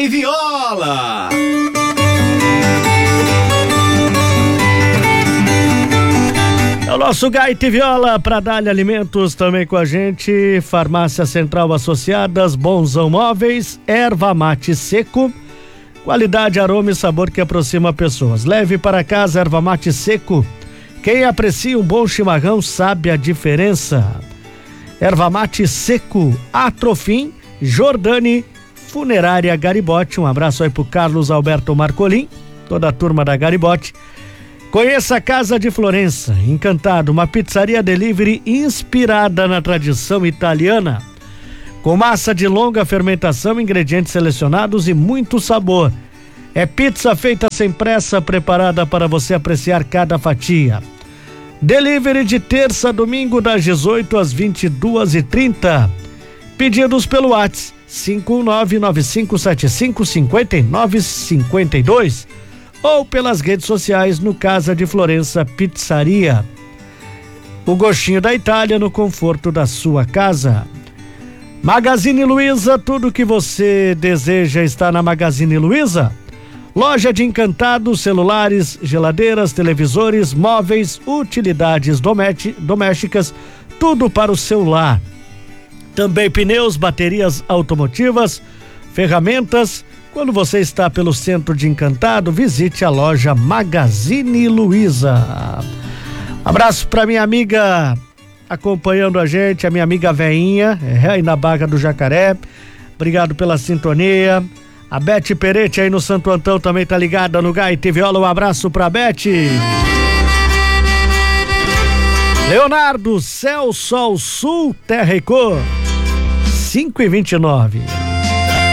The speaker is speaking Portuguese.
e Viola. É o nosso Gaita e Viola para dar-lhe alimentos também com a gente. Farmácia Central Associadas, Bonzão Móveis, erva mate seco, qualidade, aroma e sabor que aproxima pessoas. Leve para casa erva mate seco. Quem aprecia um bom chimarrão sabe a diferença. Erva mate seco, Atrofim, Jordani, Funerária Garibote. Um abraço aí pro Carlos Alberto Marcolin, toda a turma da Garibote. Conheça a Casa de Florença, Encantado, uma pizzaria delivery inspirada na tradição italiana, com massa de longa fermentação, ingredientes selecionados e muito sabor. É pizza feita sem pressa, preparada para você apreciar cada fatia. Delivery de terça a domingo das 18 às 22h30. Pedidos pelo WhatsApp 51995755952 ou pelas redes sociais no Casa de Florença Pizzaria. O gostinho da Itália no conforto da sua casa. Magazine Luiza, tudo que você deseja está na Magazine Luiza. Loja de encantados, celulares, geladeiras, televisores, móveis, utilidades domésticas, tudo para o seu lar. Também pneus, baterias automotivas, ferramentas. Quando você está pelo centro de Encantado, visite a loja Magazine Luiza. Abraço para minha amiga acompanhando a gente, a minha amiga Veinha, aí na Barra do Jacaré. Obrigado pela sintonia. A Bete Peretti aí no Santo Antão também tá ligada no Gaita e Viola. Um abraço pra Bete. Leonardo, Céu, Sol, Sul, Terra e Cor. 5h29.